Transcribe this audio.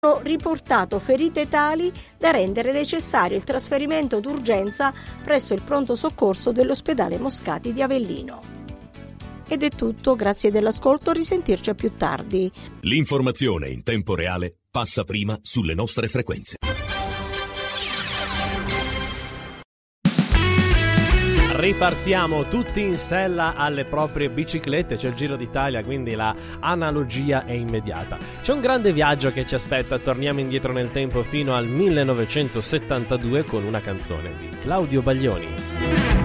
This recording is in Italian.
riportato ferite tali da rendere necessario il trasferimento d'urgenza presso il pronto soccorso dell'ospedale Moscati di Avellino. Ed è tutto, grazie dell'ascolto, risentirci a più tardi. L'informazione in tempo reale passa prima sulle nostre frequenze. Ripartiamo tutti in sella alle proprie biciclette, c'è il Giro d'Italia, quindi la analogia è immediata. C'è un grande viaggio che ci aspetta, torniamo indietro nel tempo fino al 1972 con una canzone di Claudio Baglioni.